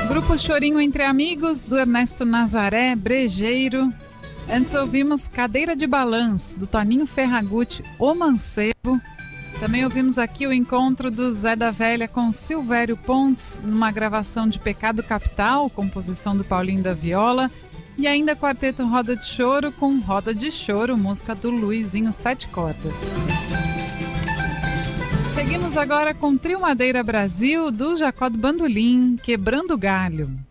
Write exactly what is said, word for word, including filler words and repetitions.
Grupo Chorinho Entre Amigos, do Ernesto Nazaré, Brejeiro. Antes ouvimos Cadeira de Balanço, do Toninho Ferragutti, O Mancebo. Também ouvimos aqui o encontro do Zé da Velha com Silvério Pontes, numa gravação de Pecado Capital, composição do Paulinho da Viola. E ainda Quarteto Roda de Choro com Roda de Choro, música do Luizinho Sete Cordas. Seguimos agora com Trio Madeira Brasil, do Jacó do Bandolim, Quebrando Galho.